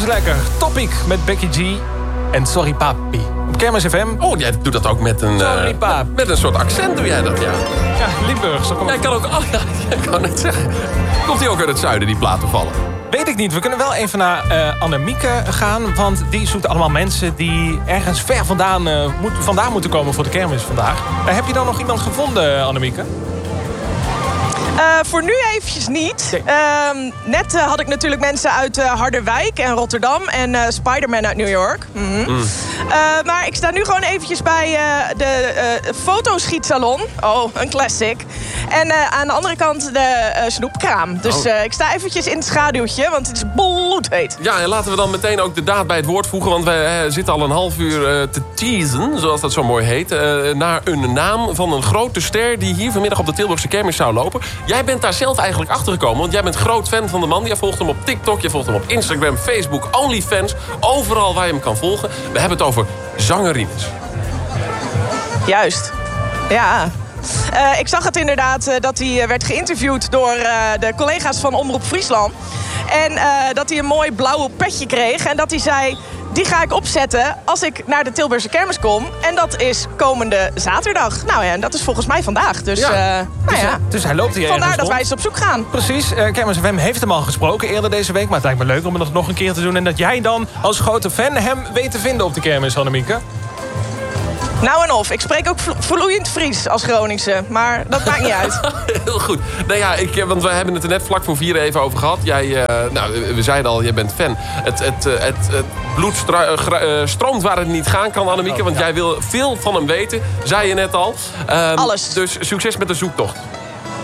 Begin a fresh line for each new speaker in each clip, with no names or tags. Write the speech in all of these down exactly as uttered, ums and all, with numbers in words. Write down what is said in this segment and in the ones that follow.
lekker. Topic met Becky G en Sorry Papi. Op Kermis F M.
Oh, jij doet dat ook met een...
Sorry,
uh,
paap.
met, met een soort accent doe jij dat, ja.
Ja, Limburg. Zo komt
Jij kan ook... Oh, ja, ik kan net zeggen. Komt hij ook uit het zuiden, die platen vallen?
Weet ik niet. We kunnen wel even naar uh, Annemieke gaan. Want die zoekt allemaal mensen die ergens ver vandaan, uh, moet, vandaan moeten komen voor de kermis vandaag. Uh, heb je dan nog iemand gevonden, Annemieke?
Uh, voor nu eventjes niet. Uh, net uh, had ik natuurlijk mensen uit uh, Harderwijk en Rotterdam en uh, Spider-Man uit New York. Mm-hmm. Mm. Uh, maar ik sta nu gewoon eventjes bij uh, de uh, fotoschietsalon. Oh, een classic. En uh, aan de andere kant de uh, snoepkraam. Dus uh, ik sta eventjes in het schaduwtje, want het is bloedheet.
Ja, en laten we dan meteen ook de daad bij het woord voegen. Want wij uh, zitten al een half uur uh, te teasen, zoals dat zo mooi heet. Uh, naar een naam van een grote ster die hier vanmiddag op de Tilburgse kermis zou lopen. Jij bent daar zelf eigenlijk achter gekomen, want jij bent groot fan van de man. Jij volgt hem op TikTok, je volgt hem op Instagram, Facebook, OnlyFans. Overal waar je hem kan volgen. We hebben het over zangerines.
Juist. Ja. Uh, ik zag het inderdaad uh, dat hij uh, werd geïnterviewd door uh, de collega's van Omroep Friesland. En uh, dat hij een mooi blauw petje kreeg. En dat hij zei, die ga ik opzetten als ik naar de Tilburgse kermis kom. En dat is komende zaterdag. Nou ja, en dat is volgens mij vandaag. Dus, ja. Uh, nou
dus,
ja.
dus hij loopt hier
Vandaar dat
rond.
wij eens op zoek gaan.
Precies. Uh, Kermis F M heeft hem al gesproken eerder deze week. Maar het lijkt me leuk om het nog een keer te doen. En dat jij dan als grote fan hem weet te vinden op de kermis, Annemieke.
Nou en of. Ik spreek ook vloeiend Fries als Groningse. Maar dat maakt niet uit.
Heel goed. Nou ja, ik, want we hebben het er net vlak voor vier even over gehad. Jij, uh, nou, we zeiden al, jij bent fan. Het, het, het, het, het bloed stra- uh, stroomt waar het niet gaan kan, Annemieke. Want jij wil veel van hem weten, zei je net al. Um,
Alles.
Dus succes met de zoektocht.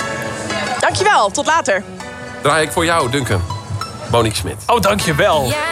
Dankjewel. Tot later.
Draai ik voor jou, Duncan. Monique Smit.
Oh, dankjewel.
Ja.